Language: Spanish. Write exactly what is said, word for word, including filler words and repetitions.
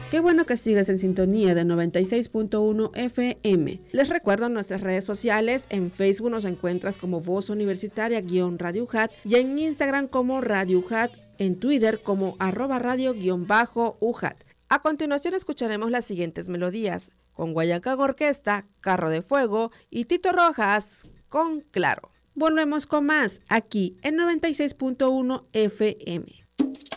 Qué bueno que sigues en sintonía de noventa y seis punto uno F M. Les recuerdo nuestras redes sociales. En Facebook nos encuentras como Voz Universitaria-Radio U J A T y en Instagram como Radio U J A T, en Twitter como arroba radio-U J A T. A continuación escucharemos las siguientes melodías, con Guayacán Orquesta, Carro de Fuego y Tito Rojas con Claro. Volvemos con más aquí en noventa y seis punto uno F M.